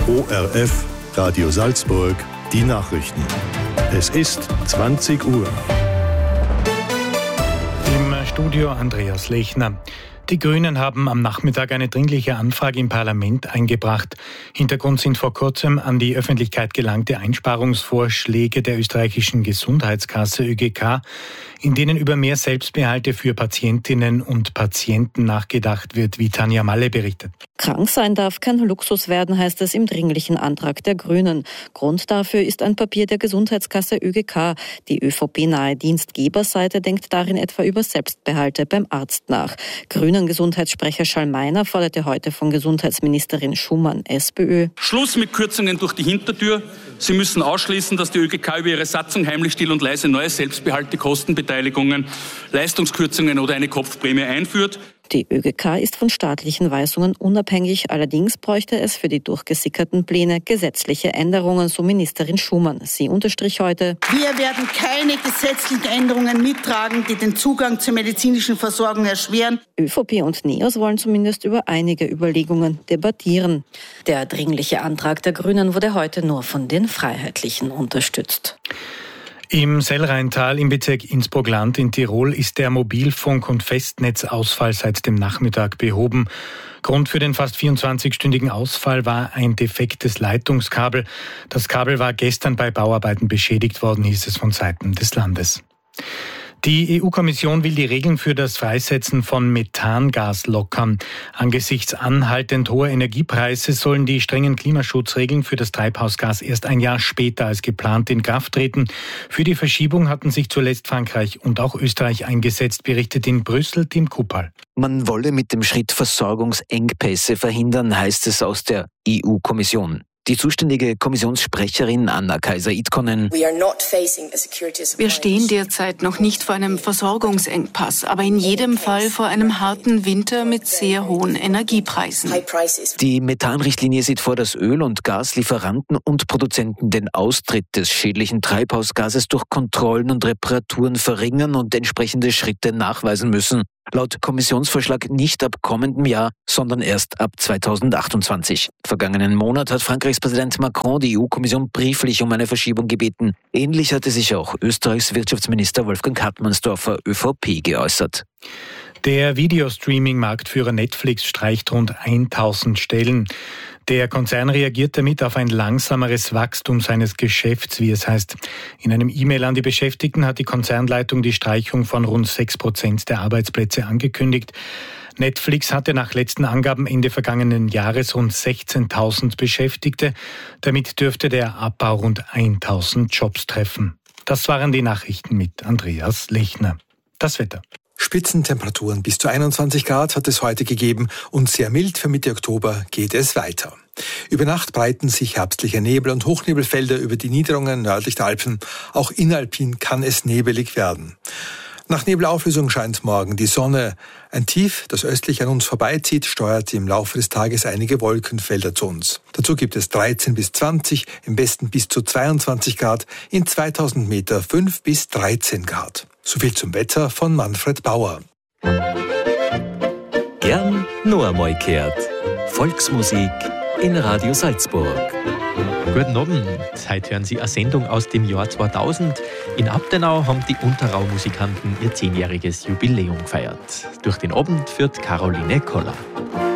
ORF Radio Salzburg, die Nachrichten. Es ist 20 Uhr. Im Studio Andreas Lechner. Die Grünen haben am Nachmittag eine dringliche Anfrage im Parlament eingebracht. Hintergrund sind vor kurzem an die Öffentlichkeit gelangte Einsparungsvorschläge der österreichischen Gesundheitskasse ÖGK, in denen über mehr Selbstbehalte für Patientinnen und Patienten nachgedacht wird, wie Tanja Malle berichtet. Krank sein darf kein Luxus werden, heißt es im dringlichen Antrag der Grünen. Grund dafür ist ein Papier der Gesundheitskasse ÖGK. Die ÖVP-nahe Dienstgeberseite denkt darin etwa über Selbstbehalte beim Arzt nach. Grünen Gesundheitssprecher Schallmeiner forderte heute von Gesundheitsministerin Schumann, SPÖ: Schluss mit Kürzungen durch die Hintertür. Sie müssen ausschließen, dass die ÖGK über ihre Satzung heimlich, still und leise neue Selbstbehalte, Kostenbeteiligungen, Leistungskürzungen oder eine Kopfprämie einführt. Die ÖGK ist von staatlichen Weisungen unabhängig, allerdings bräuchte es für die durchgesickerten Pläne gesetzliche Änderungen, so Ministerin Schumann. Sie unterstrich heute: Wir werden keine gesetzlichen Änderungen mittragen, die den Zugang zur medizinischen Versorgung erschweren. ÖVP und NEOS wollen zumindest über einige Überlegungen debattieren. Der dringliche Antrag der Grünen wurde heute nur von den Freiheitlichen unterstützt. Im Sellrheintal im Bezirk Innsbruck-Land in Tirol ist der Mobilfunk- und Festnetzausfall seit dem Nachmittag behoben. Grund für den fast 24-stündigen Ausfall war ein defektes Leitungskabel. Das Kabel war gestern bei Bauarbeiten beschädigt worden, hieß es von Seiten des Landes. Die EU-Kommission will die Regeln für das Freisetzen von Methangas lockern. Angesichts anhaltend hoher Energiepreise sollen die strengen Klimaschutzregeln für das Treibhausgas erst ein Jahr später als geplant in Kraft treten. Für die Verschiebung hatten sich zuletzt Frankreich und auch Österreich eingesetzt, berichtet in Brüssel Tim Kuppal. Man wolle mit dem Schritt Versorgungsengpässe verhindern, heißt es aus der EU-Kommission. Die zuständige Kommissionssprecherin Anna Kaiser-Itkonen: Wir stehen derzeit noch nicht vor einem Versorgungsengpass, aber in jedem Fall vor einem harten Winter mit sehr hohen Energiepreisen. Die Methanrichtlinie sieht vor, dass Öl- und Gaslieferanten und Produzenten den Austritt des schädlichen Treibhausgases durch Kontrollen und Reparaturen verringern und entsprechende Schritte nachweisen müssen. Laut Kommissionsvorschlag nicht ab kommendem Jahr, sondern erst ab 2028. Vergangenen Monat hat Frankreichs Präsident Macron die EU-Kommission brieflich um eine Verschiebung gebeten. Ähnlich hatte sich auch Österreichs Wirtschaftsminister Wolfgang Hartmannsdorfer, ÖVP, geäußert. Der Videostreaming-Marktführer Netflix streicht rund 1000 Stellen. Der Konzern reagiert damit auf ein langsameres Wachstum seines Geschäfts, wie es heißt. In einem E-Mail an die Beschäftigten hat die Konzernleitung die Streichung von rund 6% der Arbeitsplätze angekündigt. Netflix hatte nach letzten Angaben Ende vergangenen Jahres rund 16.000 Beschäftigte. Damit dürfte der Abbau rund 1.000 Jobs treffen. Das waren die Nachrichten mit Andreas Lechner. Das Wetter. Spitzentemperaturen bis zu 21 Grad hat es heute gegeben und sehr mild für Mitte Oktober geht es weiter. Über Nacht breiten sich herbstliche Nebel- und Hochnebelfelder über die Niederungen nördlich der Alpen. Auch inalpin kann es nebelig werden. Nach Nebelauflösung scheint morgen die Sonne. Ein Tief, das östlich an uns vorbeizieht, steuert im Laufe des Tages einige Wolkenfelder zu uns. Dazu gibt es 13 bis 20, im Westen bis zu 22 Grad, in 2000 Meter 5 bis 13 Grad. Soviel zum Wetter von Manfred Bauer. Gern nur einmal gehört. Volksmusik in Radio Salzburg. Guten Abend. Heute hören Sie eine Sendung aus dem Jahr 2000. In Abtenau haben die Unterrau-Musikanten ihr 10-jähriges Jubiläum gefeiert. Durch den Abend führt Caroline Koller.